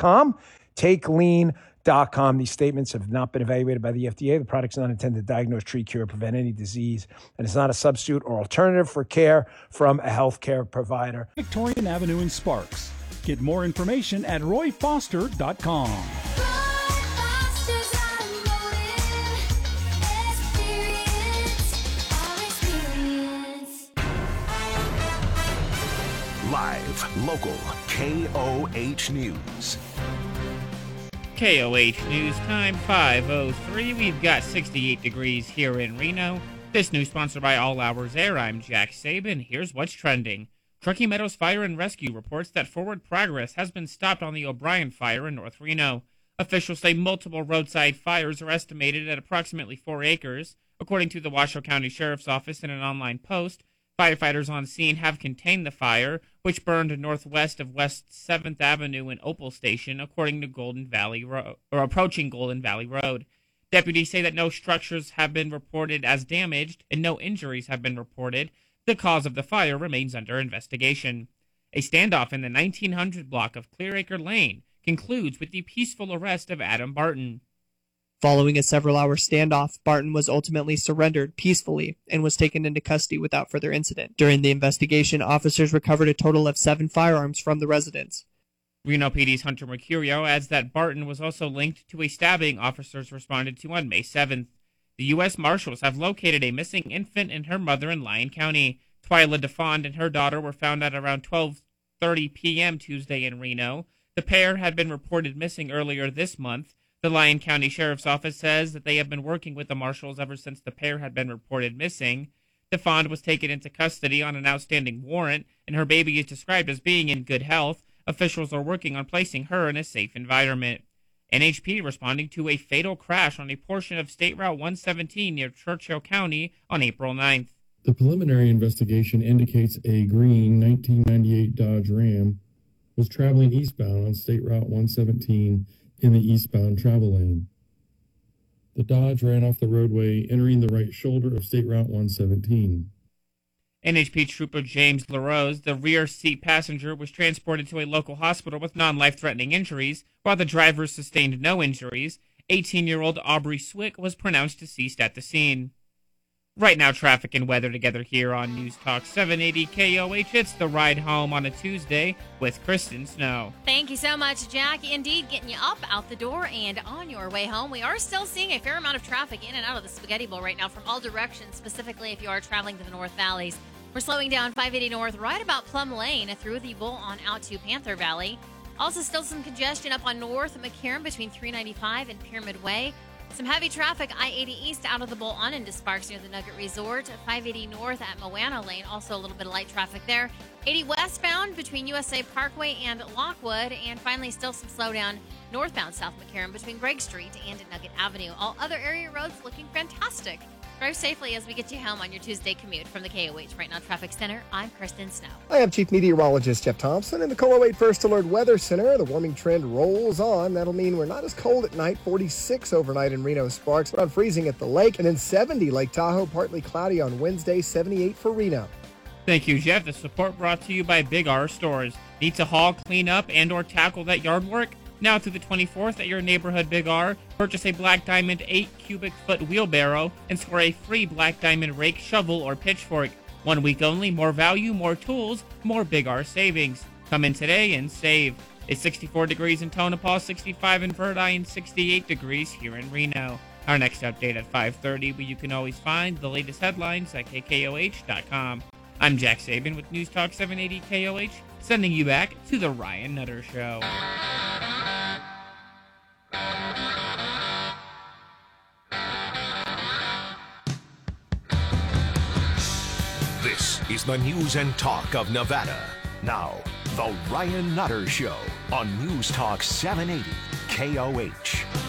TakeLean.com. TakeLean.com. These statements have not been evaluated by the FDA. The product's not intended to diagnose, treat, cure, or prevent any disease, and it's not a substitute or alternative for care from a healthcare provider. Victorian Avenue in Sparks. Get more information at royfoster.com. Live, local, KOH News. KOH News time 5:03. We've got 68 degrees here in Reno. This news sponsored by All Hours Air. I'm Jack Sabin. Here's what's trending. Truckee Meadows Fire and Rescue reports that forward progress has been stopped on the O'Brien fire in North Reno. Officials say multiple roadside fires are estimated at approximately 4 acres. According to the Washoe County Sheriff's Office in an online post, firefighters on scene have contained the fire, which burned northwest of West 7th Avenue and Opal Station, according to Golden Valley Road, or approaching Golden Valley Road. Deputies say that no structures have been reported as damaged and no injuries have been reported. The cause of the fire remains under investigation. A standoff in the 1900 block of Clearacre Lane concludes with the peaceful arrest of Adam Barton. Following a several-hour standoff, Barton was ultimately surrendered peacefully and was taken into custody without further incident. During the investigation, officers recovered a total of 7 firearms from the residence. Reno PD's Hunter Mercurio adds that Barton was also linked to a stabbing officers responded to on May 7th. The U.S. Marshals have located a missing infant and her mother in Lyon County. Twyla DeFond and her daughter were found at around 12:30 p.m. Tuesday in Reno. The pair had been reported missing earlier this month. The Lyon County Sheriff's Office says that they have been working with the Marshals ever since the pair had been reported missing. DeFond was taken into custody on an outstanding warrant, and her baby is described as being in good health. Officials are working on placing her in a safe environment. NHP responding to a fatal crash on a portion of State Route 117 near Churchill County on April 9th. The preliminary investigation indicates a green 1998 Dodge Ram was traveling eastbound on State Route 117 in the eastbound travel lane. The Dodge ran off the roadway, entering the right shoulder of State Route 117. NHP Trooper James LaRose, the rear seat passenger, was transported to a local hospital with non-life-threatening injuries, while the driver sustained no injuries. 18-year-old Aubrey Swick was pronounced deceased at the scene. Right now, traffic and weather together here on News Talk 780 KOH. It's the ride home on a Tuesday with Kristen Snow. Thank you so much, Jack. Indeed, getting you up, out the door, and on your way home. We are still seeing a fair amount of traffic in and out of the Spaghetti Bowl right now from all directions, specifically if you are traveling to the North Valleys. We're slowing down 580 North right about Plum Lane through the Bull on out to Panther Valley. Also still some congestion up on North McCarran between 395 and Pyramid Way. Some heavy traffic, I-80 East out of the Bull on into Sparks near the Nugget Resort. 580 North at Moana Lane, also a little bit of light traffic there. 80 westbound between USA Parkway and Lockwood. And finally, still some slowdown northbound South McCarran between Gregg Street and Nugget Avenue. All other area roads looking fantastic. Drive safely as we get you home on your Tuesday commute. From the KOH Right Now Traffic Center, I'm Kristen Snow. Hi, I'm Chief Meteorologist Jeff Thompson in the KOH 8 First Alert Weather Center. The warming trend rolls on. That'll mean we're not as cold at night. 46 overnight in Reno Sparks, around freezing at the lake, and then 70 Lake Tahoe, partly cloudy on Wednesday, 78 for Reno. Thank you, Jeff. The support brought to you by Big R Stores. Need to haul, clean up, and or tackle that yard work? Now through the 24th at your neighborhood Big R, purchase a Black Diamond 8 cubic foot wheelbarrow and score a free Black Diamond rake, shovel, or pitchfork. 1 week only, more value, more tools, more Big R savings. Come in today and save. It's 64 degrees in Tonopah, 65 in Verdi, and 68 degrees here in Reno. Our next update at 5:30, where you can always find the latest headlines at KKOH.com. I'm Jack Sabin with News Talk 780 KOH, sending you back to the Ryan Nutter Show. This is the news and talk of Nevada. Now, the Ryan Nutter Show on News Talk 780 KOH.